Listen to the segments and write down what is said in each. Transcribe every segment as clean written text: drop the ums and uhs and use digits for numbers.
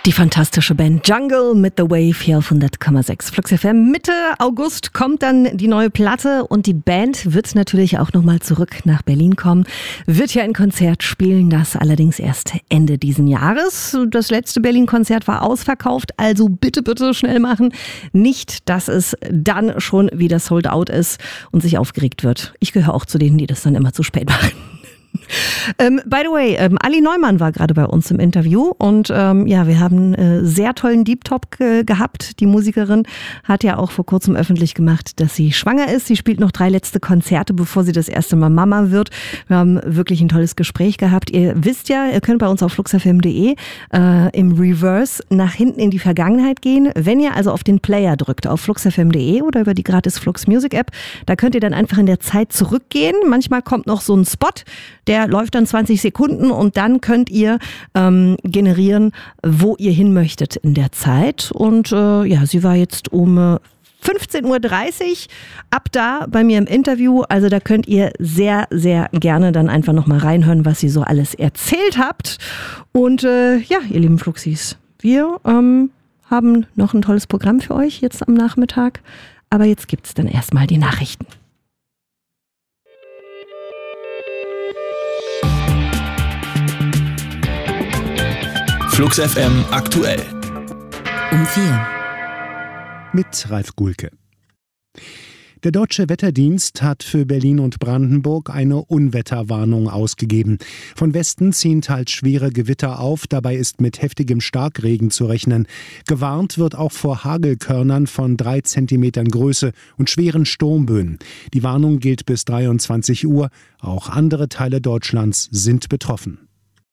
Die fantastische Band Jungle mit The Wave hier auf 100,6 Flux FM. Mitte August kommt dann die neue Platte und die Band wird natürlich auch nochmal zurück nach Berlin kommen. Wird ja ein Konzert spielen, das allerdings erst Ende diesen Jahres. Das letzte Berlin-Konzert war ausverkauft, also bitte schnell machen. Nicht, dass es dann schon wieder sold out ist und sich aufgeregt wird. Ich gehöre auch zu denen, die das dann immer zu spät machen. By the way, Ali Neumann war gerade bei uns im Interview und wir haben sehr tollen Deep Talk gehabt. Die Musikerin hat ja auch vor kurzem öffentlich gemacht, dass sie schwanger ist. Sie spielt noch 3 letzte Konzerte, bevor sie das erste Mal Mama wird. Wir haben wirklich ein tolles Gespräch gehabt. Ihr wisst ja, ihr könnt bei uns auf fluxfm.de im Reverse nach hinten in die Vergangenheit gehen. Wenn ihr also auf den Player drückt, auf fluxfm.de oder über die gratis Flux Music App, da könnt ihr dann einfach in der Zeit zurückgehen. Manchmal kommt noch so ein Spot, der läuft dann 20 Sekunden und dann könnt ihr generieren, wo ihr hin möchtet in der Zeit. Und sie war jetzt um 15.30 Uhr ab da bei mir im Interview. Also da könnt ihr sehr, sehr gerne dann einfach nochmal reinhören, was sie so alles erzählt habt. Und ihr lieben Fluxis, wir haben noch ein tolles Programm für euch jetzt am Nachmittag. Aber jetzt gibt's dann erstmal die Nachrichten. Flux FM aktuell. Um 4. Mit Ralf Gulke. Der Deutsche Wetterdienst hat für Berlin und Brandenburg eine Unwetterwarnung ausgegeben. Von Westen ziehen teils schwere Gewitter auf, dabei ist mit heftigem Starkregen zu rechnen. Gewarnt wird auch vor Hagelkörnern von 3 Zentimetern Größe und schweren Sturmböen. Die Warnung gilt bis 23 Uhr. Auch andere Teile Deutschlands sind betroffen.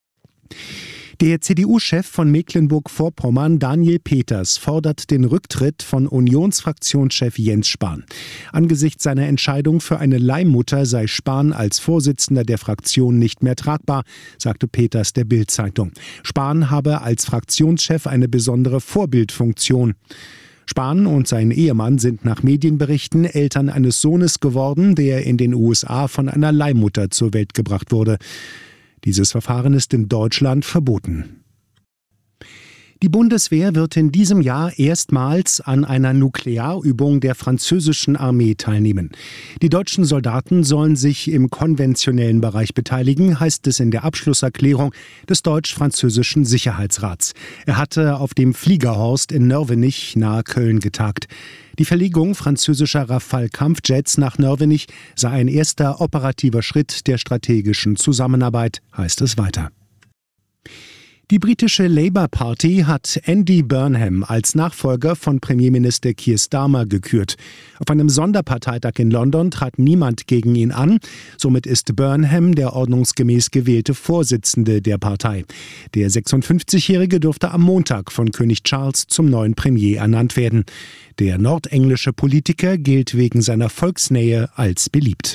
Der CDU-Chef von Mecklenburg-Vorpommern, Daniel Peters, fordert den Rücktritt von Unionsfraktionschef Jens Spahn. Angesichts seiner Entscheidung für eine Leihmutter sei Spahn als Vorsitzender der Fraktion nicht mehr tragbar, sagte Peters der Bild-Zeitung. Spahn habe als Fraktionschef eine besondere Vorbildfunktion. Spahn und sein Ehemann sind nach Medienberichten Eltern eines Sohnes geworden, der in den USA von einer Leihmutter zur Welt gebracht wurde. Dieses Verfahren ist in Deutschland verboten. Die Bundeswehr wird in diesem Jahr erstmals an einer Nuklearübung der französischen Armee teilnehmen. Die deutschen Soldaten sollen sich im konventionellen Bereich beteiligen, heißt es in der Abschlusserklärung des Deutsch-Französischen Sicherheitsrats. Er hatte auf dem Fliegerhorst in Nörvenich nahe Köln getagt. Die Verlegung französischer Rafale-Kampfjets nach Nörvenich sei ein erster operativer Schritt der strategischen Zusammenarbeit, heißt es weiter. Die britische Labour Party hat Andy Burnham als Nachfolger von Premierminister Keir Starmer gekürt. Auf einem Sonderparteitag in London trat niemand gegen ihn an. Somit ist Burnham der ordnungsgemäß gewählte Vorsitzende der Partei. Der 56-Jährige dürfte am Montag von König Charles zum neuen Premier ernannt werden. Der nordenglische Politiker gilt wegen seiner Volksnähe als beliebt.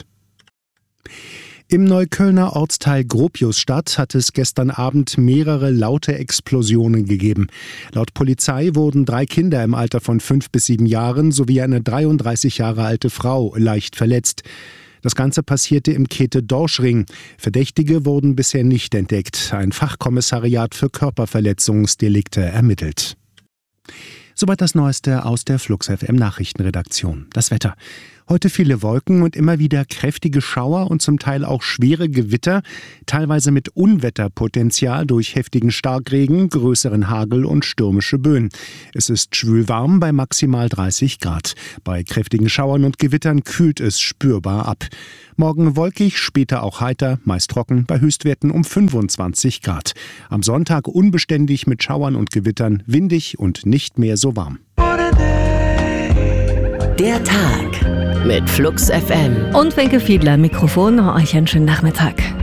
Im Neuköllner Ortsteil Gropiusstadt hat es gestern Abend mehrere laute Explosionen gegeben. Laut Polizei wurden 3 Kinder im Alter von 5 bis 7 Jahren sowie eine 33 Jahre alte Frau leicht verletzt. Das Ganze passierte im Käthe-Dorsch-Ring. Verdächtige wurden bisher nicht entdeckt. Ein Fachkommissariat für Körperverletzungsdelikte ermittelt. Soweit das Neueste aus der Flux FM Nachrichtenredaktion. Das Wetter. Heute viele Wolken und immer wieder kräftige Schauer und zum Teil auch schwere Gewitter, teilweise mit Unwetterpotenzial durch heftigen Starkregen, größeren Hagel und stürmische Böen. Es ist schwül warm bei maximal 30 Grad. Bei kräftigen Schauern und Gewittern kühlt es spürbar ab. Morgen wolkig, später auch heiter, meist trocken, bei Höchstwerten um 25 Grad. Am Sonntag unbeständig mit Schauern und Gewittern, windig und nicht mehr so warm. Der Tag mit Flux FM. Und Wenke Fiedler, Mikrofon. Euch einen schönen Nachmittag.